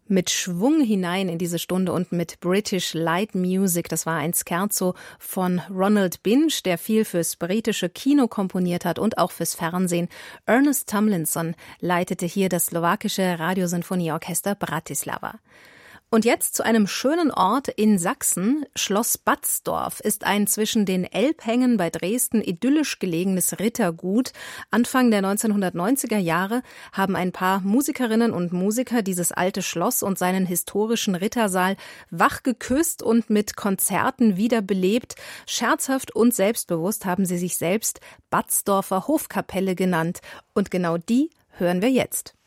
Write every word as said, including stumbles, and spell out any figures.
Mit Schwung hinein in diese Stunde und mit British Light Music. Das war ein Scherzo von Ronald Binge, der viel fürs britische Kino komponiert hat und auch fürs Fernsehen. Ernest Tomlinson leitete hier das slowakische Radiosinfonieorchester Bratislava. Und jetzt zu einem schönen Ort in Sachsen. Schloss Batzdorf ist ein zwischen den Elbhängen bei Dresden idyllisch gelegenes Rittergut. Anfang der neunzehnhundertneunziger Jahre haben ein paar Musikerinnen und Musiker dieses alte Schloss und seinen historischen Rittersaal wach geküsst und mit Konzerten wiederbelebt. Scherzhaft und selbstbewusst haben sie sich selbst Batzdorfer Hofkapelle genannt. Und genau die hören wir jetzt.